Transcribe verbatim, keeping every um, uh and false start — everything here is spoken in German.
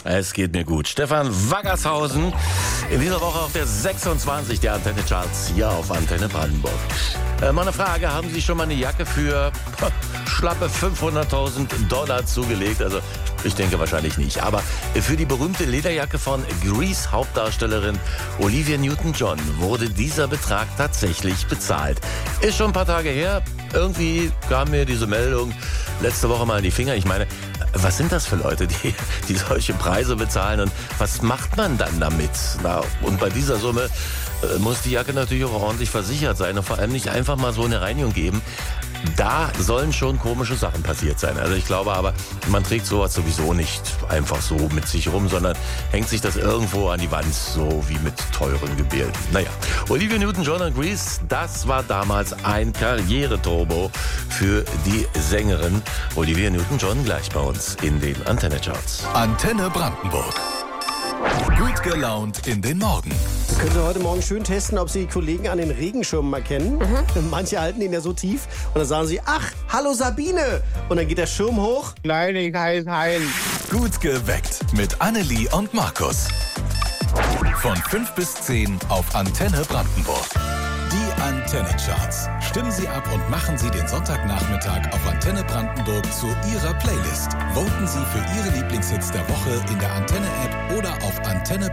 Es geht mir gut. Stefan Waggershausen, in dieser Woche auf der sechsundzwanzig der Antenne-Charts hier auf Antenne Brandenburg. Äh, mal eine Frage, haben Sie schon mal eine Jacke für schlappe fünfhunderttausend Dollar zugelegt? Also ich denke wahrscheinlich nicht. Aber für die berühmte Lederjacke von Grease Hauptdarstellerin Olivia Newton-John wurde dieser Betrag tatsächlich bezahlt. Ist schon ein paar Tage her. Irgendwie kam mir diese Meldung letzte Woche mal in die Finger. Ich meine, was sind das für Leute, die, die solche Preise bezahlen und was macht man dann damit? Na, und bei dieser Summe äh, muss die Jacke natürlich auch ordentlich versichert sein und vor allem nicht einfach mal so eine Reinigung geben. Da sollen schon komische Sachen passiert sein. Also ich glaube aber, man trägt sowas sowieso nicht einfach so mit sich rum, sondern hängt sich das irgendwo an die Wand, so wie mit teuren Gemälden. Naja, Olivia Newton-John und Grease, das war damals ein Karriereturbo für die Sängerin Olivia Newton-John, gleich bei uns in den Antenne-Charts. Antenne Brandenburg. Gut gelaunt in den Morgen. Das können Sie heute Morgen schön testen, ob Sie die Kollegen an den Regenschirmen erkennen. Mhm. Manche halten ihn ja so tief und dann sagen sie, ach, hallo Sabine. Und dann geht der Schirm hoch. Nein, ich heiße Hein. Gut geweckt mit Annelie und Markus. Von fünf bis zehn auf Antenne Brandenburg. Die Antenne-Charts. Stimmen Sie ab und machen Sie den Sonntagnachmittag auf Antenne Brandenburg zu Ihrer Playlist. Voten Sie für Ihre Lieblingshits der Woche in der Antenne-App oder auf antenne